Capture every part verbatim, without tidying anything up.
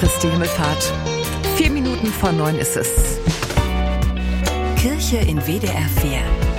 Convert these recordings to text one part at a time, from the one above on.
Christi Himmelfahrt. Vier Minuten vor neun ist es. Kirche in W D R vier.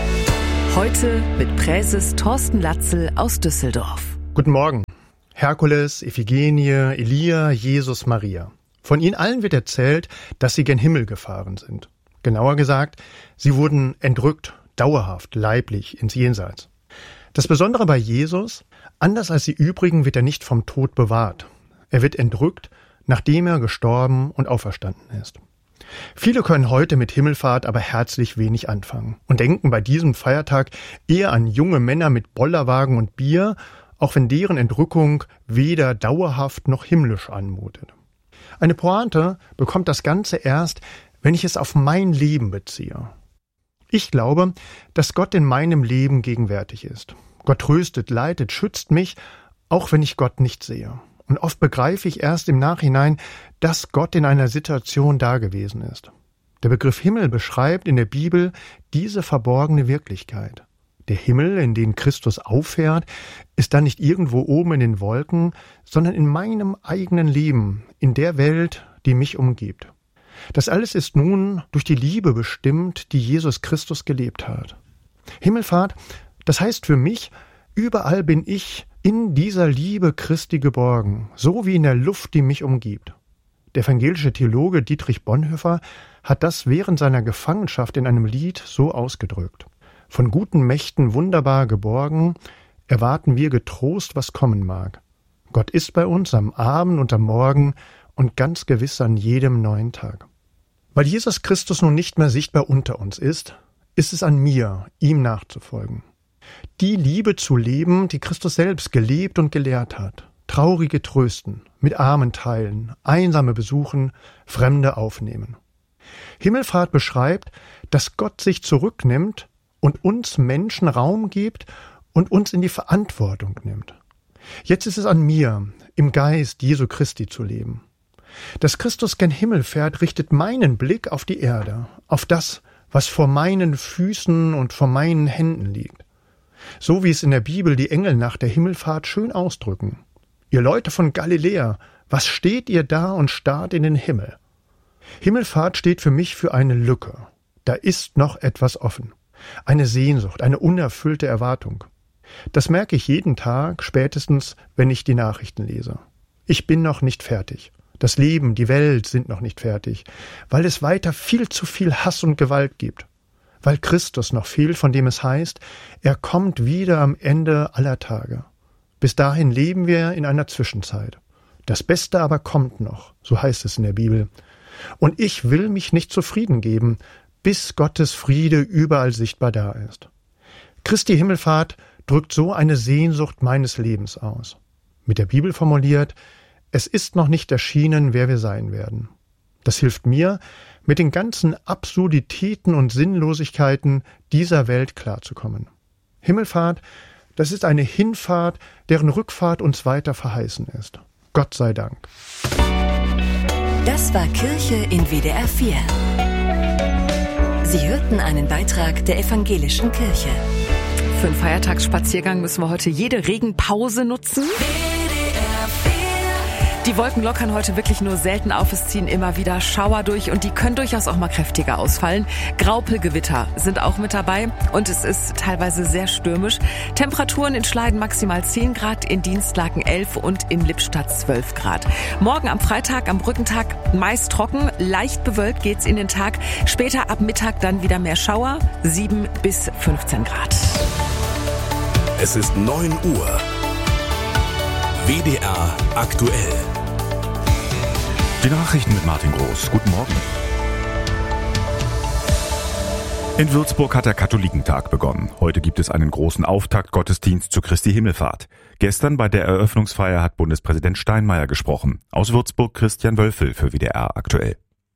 Heute mit Präses Thorsten Latzel aus Düsseldorf. Guten Morgen. Herkules, Iphigenie, Elia, Jesus, Maria. Von ihnen allen wird erzählt, dass sie gen Himmel gefahren sind. Genauer gesagt, sie wurden entrückt, dauerhaft, leiblich ins Jenseits. Das Besondere bei Jesus, anders als die übrigen wird er nicht vom Tod bewahrt. Er wird entrückt, nachdem er gestorben und auferstanden ist. Viele können heute mit Himmelfahrt aber herzlich wenig anfangen und denken bei diesem Feiertag eher an junge Männer mit Bollerwagen und Bier, auch wenn deren Entrückung weder dauerhaft noch himmlisch anmutet. Eine Pointe bekommt das Ganze erst, wenn ich es auf mein Leben beziehe. Ich glaube, dass Gott in meinem Leben gegenwärtig ist. Gott tröstet, leitet, schützt mich, auch wenn ich Gott nicht sehe. Und oft begreife ich erst im Nachhinein, dass Gott in einer Situation dagewesen ist. Der Begriff Himmel beschreibt in der Bibel diese verborgene Wirklichkeit. Der Himmel, in den Christus auffährt, ist dann nicht irgendwo oben in den Wolken, sondern in meinem eigenen Leben, in der Welt, die mich umgibt. Das alles ist nun durch die Liebe bestimmt, die Jesus Christus gelebt hat. Himmelfahrt, das heißt für mich, überall bin ich in dieser Liebe Christi geborgen, so wie in der Luft, die mich umgibt. Der evangelische Theologe Dietrich Bonhoeffer hat das während seiner Gefangenschaft in einem Lied so ausgedrückt. Von guten Mächten wunderbar geborgen, erwarten wir getrost, was kommen mag. Gott ist bei uns am Abend und am Morgen und ganz gewiss an jedem neuen Tag. Weil Jesus Christus nun nicht mehr sichtbar unter uns ist, ist es an mir, ihm nachzufolgen. Die Liebe zu leben, die Christus selbst gelebt und gelehrt hat. Traurige trösten, mit Armen teilen, Einsame besuchen, Fremde aufnehmen. Himmelfahrt beschreibt, dass Gott sich zurücknimmt und uns Menschen Raum gibt und uns in die Verantwortung nimmt. Jetzt ist es an mir, im Geist Jesu Christi zu leben. Dass Christus gen Himmel fährt, richtet meinen Blick auf die Erde, auf das, was vor meinen Füßen und vor meinen Händen liegt. So wie es in der Bibel die Engel nach der Himmelfahrt schön ausdrücken. Ihr Leute von Galiläa, was steht ihr da und starrt in den Himmel? Himmelfahrt steht für mich für eine Lücke. Da ist noch etwas offen. Eine Sehnsucht, eine unerfüllte Erwartung. Das merke ich jeden Tag, spätestens, wenn ich die Nachrichten lese. Ich bin noch nicht fertig. Das Leben, die Welt sind noch nicht fertig, weil es weiter viel zu viel Hass und Gewalt gibt. Weil Christus noch fehlt, von dem es heißt, er kommt wieder am Ende aller Tage. Bis dahin leben wir in einer Zwischenzeit. Das Beste aber kommt noch, so heißt es in der Bibel. Und ich will mich nicht zufrieden geben, bis Gottes Friede überall sichtbar da ist. Christi Himmelfahrt drückt so eine Sehnsucht meines Lebens aus. Mit der Bibel formuliert, es ist noch nicht erschienen, wer wir sein werden. Das hilft mir, mit den ganzen Absurditäten und Sinnlosigkeiten dieser Welt klarzukommen. Himmelfahrt, das ist eine Hinfahrt, deren Rückfahrt uns weiter verheißen ist. Gott sei Dank. Das war Kirche in W D R vier. Sie hörten einen Beitrag der Evangelischen Kirche. Für einen Feiertagsspaziergang müssen wir heute jede Regenpause nutzen. Die Wolken lockern heute wirklich nur selten auf, es ziehen immer wieder Schauer durch und die können durchaus auch mal kräftiger ausfallen. Graupelgewitter sind auch mit dabei und es ist teilweise sehr stürmisch. Temperaturen in Schleiden maximal zehn Grad, in Dienstlaken elf und in Lippstadt zwölf Grad. Morgen am Freitag, am Brückentag meist trocken, leicht bewölkt geht's in den Tag. Später ab Mittag dann wieder mehr Schauer, sieben bis fünfzehn Grad. Es ist neun Uhr. W D R aktuell. Die Nachrichten mit Martin Groß. Guten Morgen. In Würzburg hat der Katholikentag begonnen. Heute gibt es einen großen Auftaktgottesdienst zu Christi Himmelfahrt. Gestern bei der Eröffnungsfeier hat Bundespräsident Steinmeier gesprochen. Aus Würzburg Christian Wölfel für W D R aktuell.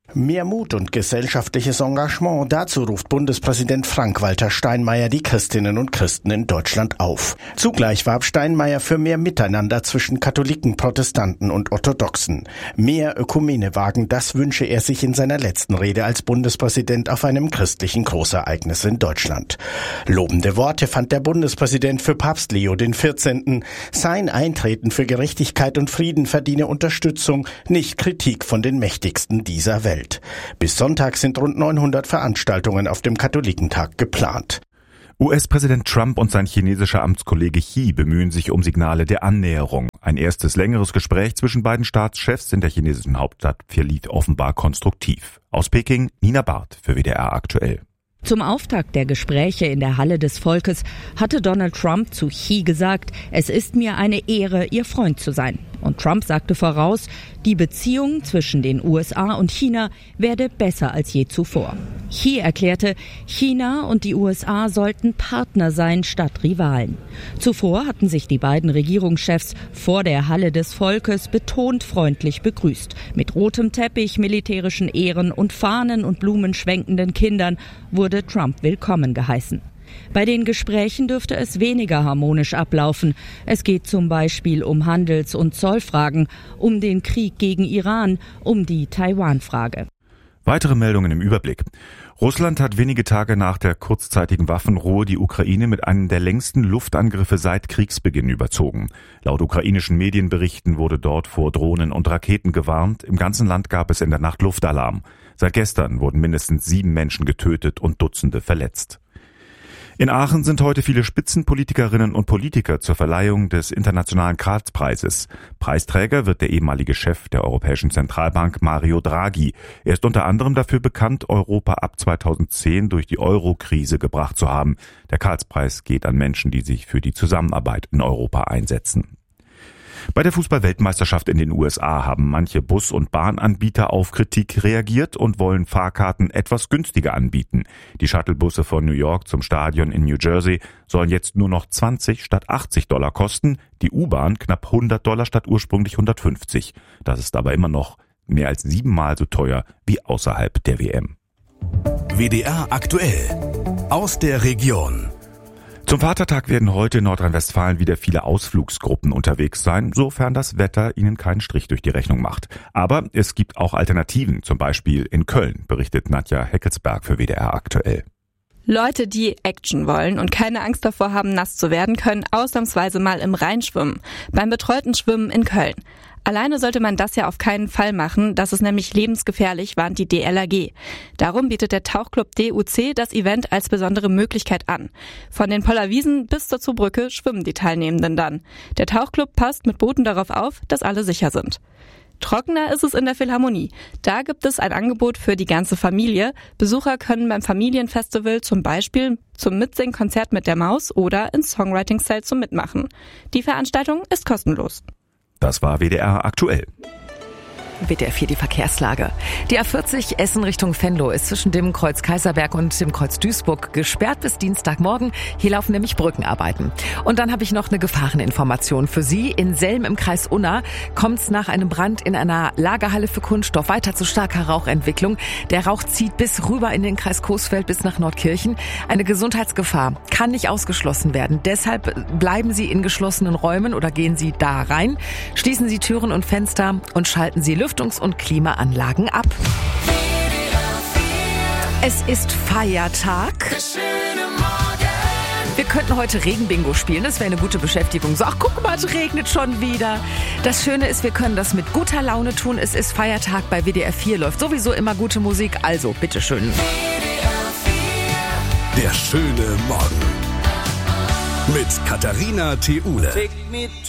Mehr Mut und gesellschaftliches Engagement, dazu ruft Bundespräsident Frank-Walter Steinmeier die Christinnen und Christen in Deutschland auf. Zugleich warb Steinmeier für mehr Miteinander zwischen Katholiken, Protestanten und Orthodoxen. Mehr Ökumene wagen, das wünsche er sich in seiner letzten Rede als Bundespräsident auf einem christlichen Großereignis in Deutschland. Lobende Worte fand der Bundespräsident für Papst Leo den vierzehnten. Sein Eintreten für Gerechtigkeit und Frieden verdiene Unterstützung, nicht Kritik von den Mächtigsten dieser Welt. Bis Sonntag sind rund neunhundert Veranstaltungen auf dem Katholikentag geplant. U S-Präsident Trump und sein chinesischer Amtskollege Xi bemühen sich um Signale der Annäherung. Ein erstes längeres Gespräch zwischen beiden Staatschefs in der chinesischen Hauptstadt verlief offenbar konstruktiv. Aus Peking, Nina Barth für W D R aktuell. Zum Auftakt der Gespräche in der Halle des Volkes hatte Donald Trump zu Xi gesagt, es ist mir eine Ehre, Ihr Freund zu sein. Und Trump sagte voraus, die Beziehung zwischen den U S A und China werde besser als je zuvor. Xi erklärte, China und die U S A sollten Partner sein statt Rivalen. Zuvor hatten sich die beiden Regierungschefs vor der Halle des Volkes betont freundlich begrüßt. Mit rotem Teppich, militärischen Ehren und Fahnen und Blumen schwenkenden Kindern wurde Trump willkommen geheißen. Bei den Gesprächen dürfte es weniger harmonisch ablaufen. Es geht zum Beispiel um Handels- und Zollfragen, um den Krieg gegen Iran, um die Taiwan-Frage. Weitere Meldungen im Überblick. Russland hat wenige Tage nach der kurzzeitigen Waffenruhe die Ukraine mit einem der längsten Luftangriffe seit Kriegsbeginn überzogen. Laut ukrainischen Medienberichten wurde dort vor Drohnen und Raketen gewarnt. Im ganzen Land gab es in der Nacht Luftalarm. Seit gestern wurden mindestens sieben Menschen getötet und Dutzende verletzt. In Aachen sind heute viele Spitzenpolitikerinnen und Politiker zur Verleihung des Internationalen Karlspreises. Preisträger wird der ehemalige Chef der Europäischen Zentralbank Mario Draghi. Er ist unter anderem dafür bekannt, Europa ab zweitausendzehn durch die Euro-Krise gebracht zu haben. Der Karlspreis geht an Menschen, die sich für die Zusammenarbeit in Europa einsetzen. Bei der Fußball-Weltmeisterschaft in den U S A haben manche Bus- und Bahnanbieter auf Kritik reagiert und wollen Fahrkarten etwas günstiger anbieten. Die Shuttlebusse von New York zum Stadion in New Jersey sollen jetzt nur noch zwanzig statt achtzig Dollar kosten, die U-Bahn knapp hundert Dollar statt ursprünglich hundertfünfzig. Das ist aber immer noch mehr als siebenmal so teuer wie außerhalb der W M. W D R aktuell aus der Region. Zum Vatertag werden heute in Nordrhein-Westfalen wieder viele Ausflugsgruppen unterwegs sein, sofern das Wetter ihnen keinen Strich durch die Rechnung macht. Aber es gibt auch Alternativen, zum Beispiel in Köln, berichtet Nadja Heckelsberg für W D R aktuell. Leute, die Action wollen und keine Angst davor haben, nass zu werden, können ausnahmsweise mal im Rhein schwimmen. Beim betreuten Schwimmen in Köln. Alleine sollte man das ja auf keinen Fall machen, das ist nämlich lebensgefährlich, warnt die D L R G. Darum bietet der Tauchclub D U C das Event als besondere Möglichkeit an. Von den Pollerwiesen bis zur Zoobrücke schwimmen die Teilnehmenden dann. Der Tauchclub passt mit Booten darauf auf, dass alle sicher sind. Trockener ist es in der Philharmonie. Da gibt es ein Angebot für die ganze Familie. Besucher können beim Familienfestival zum Beispiel zum Mitsingen-Konzert mit der Maus oder ins Songwriting-Zelt zum Mitmachen. Die Veranstaltung ist kostenlos. Das war W D R aktuell. W D R vier die Verkehrslage. Die A vierzig Essen Richtung Venlo ist zwischen dem Kreuz Kaiserberg und dem Kreuz Duisburg gesperrt bis Dienstagmorgen. Hier laufen nämlich Brückenarbeiten. Und dann habe ich noch eine Gefahreninformation für Sie. In Selm im Kreis Unna kommt es nach einem Brand in einer Lagerhalle für Kunststoff weiter zu starker Rauchentwicklung. Der Rauch zieht bis rüber in den Kreis Coesfeld bis nach Nordkirchen. Eine Gesundheitsgefahr kann nicht ausgeschlossen werden. Deshalb bleiben Sie in geschlossenen Räumen oder gehen Sie da rein. Schließen Sie Türen und Fenster und schalten Sie Lüftung Lüftungs- und Klimaanlagen ab. Es ist Feiertag. Wir könnten heute Regenbingo spielen, das wäre eine gute Beschäftigung. So, ach guck mal, es regnet schon wieder. Das Schöne ist, wir können das mit guter Laune tun. Es ist Feiertag, bei W D R vier läuft sowieso immer gute Musik, also bitteschön. Der schöne Morgen mit Katharina Theule.